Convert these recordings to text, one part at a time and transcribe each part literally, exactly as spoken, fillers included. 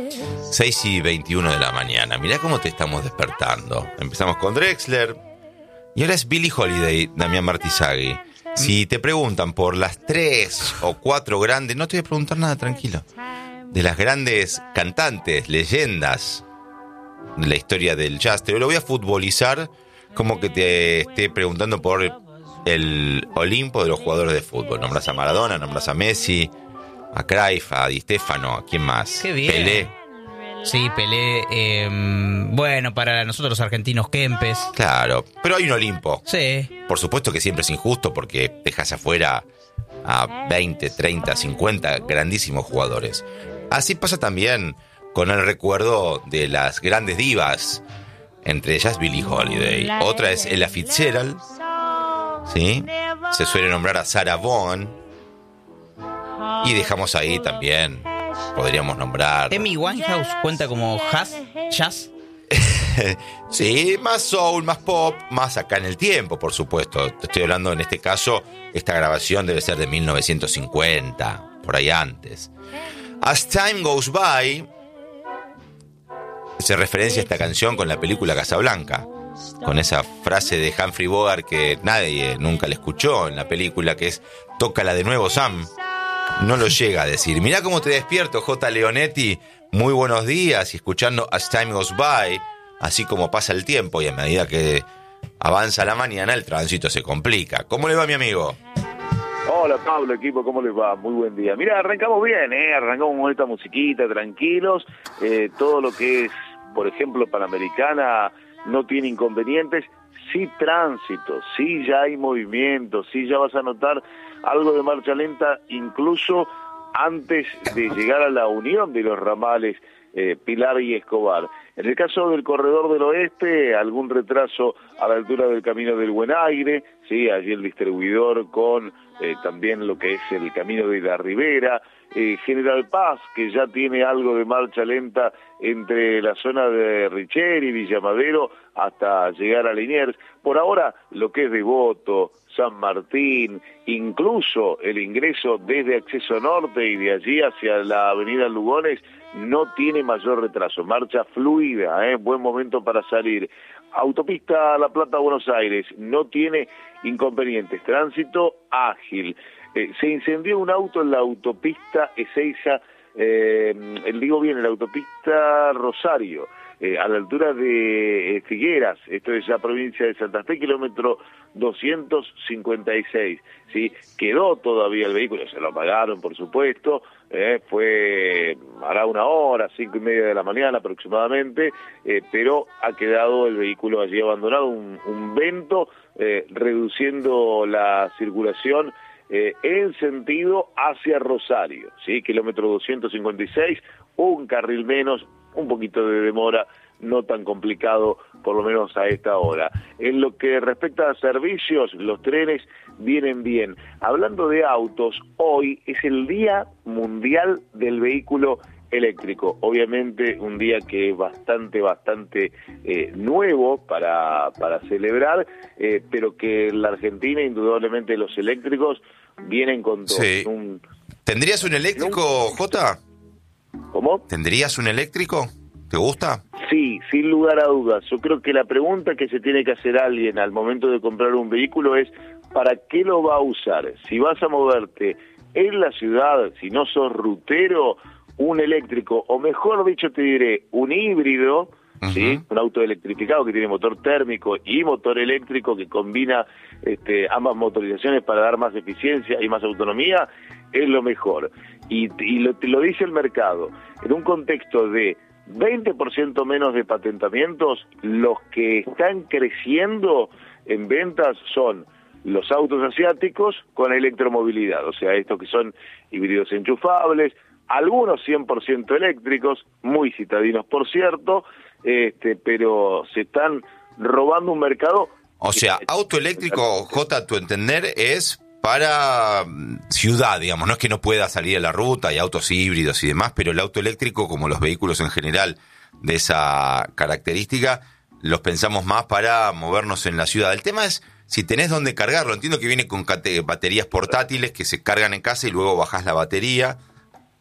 seis y veintiuno de la mañana. Mirá cómo te estamos despertando. Empezamos con Drexler y ahora es Billie Holiday, Damián Martizaghi. Si te preguntan por las tres o cuatro grandes, no te voy a preguntar nada, tranquilo, de las grandes cantantes, leyendas de la historia del jazz, te lo voy a futbolizar como que te esté preguntando por el Olimpo de los jugadores de fútbol. Nombras a Maradona, nombras a Messi, a Cruyff, a Di Stéfano, ¿a quién más? Qué bien. Pelé. Sí, Pelé. Eh, bueno, para nosotros los argentinos, Kempes. Claro, pero hay un Olimpo. Sí. Por supuesto que siempre es injusto porque dejas afuera a veinte, treinta, cincuenta grandísimos jugadores. Así pasa también con el recuerdo de las grandes divas, entre ellas Billie Holiday. Otra es Ella Fitzgerald, ¿sí? Se suele nombrar a Sarah Vaughan. Y dejamos ahí también, podríamos nombrar... ¿Amy Winehouse cuenta como jazz? ¿Jazz? Sí, más soul, más pop, más acá en el tiempo, por supuesto. Te estoy hablando en este caso, esta grabación debe ser de mil novecientos cincuenta, por ahí antes. As Time Goes By se referencia a esta canción con la película Casablanca, con esa frase de Humphrey Bogart que nadie nunca le escuchó en la película, que es "tócala de nuevo, Sam". No lo llega a decir. Mirá cómo te despierto, J. Leonetti. Muy buenos días, y escuchando As Time Goes By, así como pasa el tiempo y a medida que avanza la mañana el tránsito se complica. ¿Cómo le va, mi amigo? Hola, Pablo, equipo, ¿cómo les va? Muy buen día. Mira, arrancamos bien, ¿eh? Arrancamos con esta musiquita, tranquilos. Eh, todo lo que es, por ejemplo, Panamericana no tiene inconvenientes. Sí tránsito, sí ya hay movimiento, sí ya vas a notar algo de marcha lenta, incluso antes de llegar a la unión de los ramales eh, Pilar y Escobar. En el caso del corredor del oeste, algún retraso a la altura del Camino del Buen Aire, sí, allí el distribuidor con eh, también lo que es el Camino de la Ribera, eh, General Paz, que ya tiene algo de marcha lenta entre la zona de Richeri, Villa Madero, hasta llegar a Liniers. Por ahora, lo que es Devoto, San Martín, incluso el ingreso desde Acceso Norte y de allí hacia la avenida Lugones, no tiene mayor retraso, marcha fluida, ¿eh? Buen momento para salir. Autopista La Plata-Buenos Aires, no tiene inconvenientes, tránsito ágil. Eh, se incendió un auto en la autopista Ezeiza, eh, digo bien, en la autopista Rosario, eh, a la altura de eh, Figueras, esto es la provincia de Santa Fe, kilómetro doscientos cincuenta y seis, ¿sí? Quedó todavía el vehículo, se lo apagaron, por supuesto, eh, fue hará una hora, cinco y media de la mañana aproximadamente, eh, pero ha quedado el vehículo allí abandonado, un, un vento eh, reduciendo la circulación eh, en sentido hacia Rosario, ¿sí? Kilómetro doscientos cincuenta y seis, un carril menos, un poquito de demora, no tan complicado, por lo menos a esta hora. En lo que respecta a servicios, los trenes vienen bien. Hablando de autos, hoy es el Día Mundial del Vehículo Eléctrico. Obviamente un día que es bastante, bastante eh, nuevo para, para celebrar, eh, pero que en la Argentina, indudablemente, los eléctricos vienen con todo. Sí. Un, ¿Tendrías un eléctrico, un... Jota? ¿Cómo? ¿Tendrías un eléctrico? ¿Te gusta? Sí, sin lugar a dudas. Yo creo que la pregunta que se tiene que hacer alguien al momento de comprar un vehículo es ¿para qué lo va a usar? Si vas a moverte en la ciudad, si no sos rutero, un eléctrico, o mejor dicho te diré, un híbrido, uh-huh. ¿sí? Un auto electrificado que tiene motor térmico y motor eléctrico que combina este, ambas motorizaciones para dar más eficiencia y más autonomía, es lo mejor. Y, y lo, te lo dice el mercado. En un contexto de veinte por ciento menos de patentamientos, los que están creciendo en ventas son los autos asiáticos con electromovilidad, o sea, estos que son híbridos enchufables, algunos cien por ciento eléctricos, muy citadinos por cierto, este, pero se están robando un mercado. O sea, auto eléctrico, J, a tu entender, es para ciudad, digamos, no es que no pueda salir a la ruta, hay autos híbridos y demás, pero el auto eléctrico, como los vehículos en general de esa característica, los pensamos más para movernos en la ciudad. El tema es si tenés dónde cargarlo. Entiendo que viene con baterías portátiles que se cargan en casa y luego bajás la batería.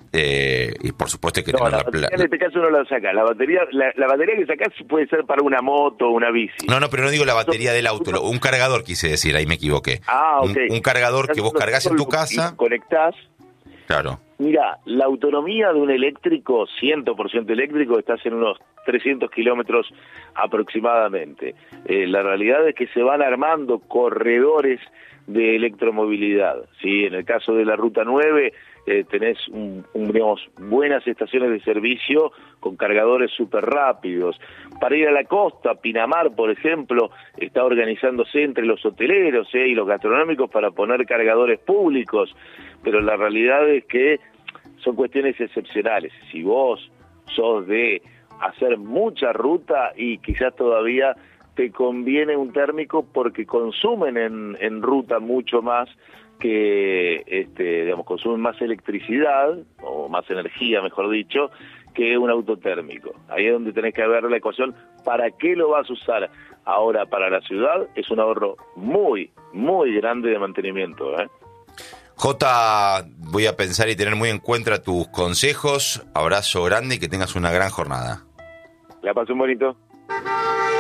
Eh, y por supuesto hay que No, tener la la batería pla- en este caso no la sacas. La batería, la, la batería que sacás puede ser para una moto o una bici. No, no, pero no digo la batería del auto, lo- un cargador quise decir, ahí me equivoqué. Ah, ok. Un, un cargador que vos cargas en tu casa. Y conectás. Claro. Mira, la autonomía de un eléctrico, cien por ciento eléctrico, estás en unos trescientos kilómetros aproximadamente. Eh, la realidad es que se van armando corredores de electromovilidad, ¿sí? En el caso de la Ruta nueve, eh, tenés un, un, digamos, buenas estaciones de servicio con cargadores súper rápidos. Para ir a la costa, Pinamar, por ejemplo, está organizándose entre los hoteleros ¿eh? y los gastronómicos para poner cargadores públicos, pero la realidad es que son cuestiones excepcionales. Si vos sos de hacer mucha ruta y quizás todavía te conviene un térmico porque consumen en, en ruta mucho más que, este, digamos, consumen más electricidad, o más energía, mejor dicho, que un auto térmico. Ahí es donde tenés que ver la ecuación, ¿para qué lo vas a usar? Ahora, para la ciudad es un ahorro muy, muy grande de mantenimiento, ¿eh? Jota, voy a pensar y tener muy en cuenta tus consejos. Abrazo grande y que tengas una gran jornada. La paso un bonito.